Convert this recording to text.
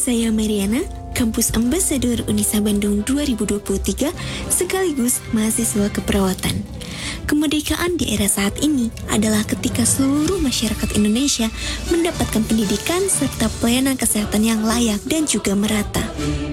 saya Mariana, Kampus Ambasador Unisa Bandung 2023, sekaligus mahasiswa keperawatan. Kemerdekaan di era saat ini adalah ketika seluruh masyarakat Indonesia mendapatkan pendidikan serta pelayanan kesehatan yang layak dan juga merata.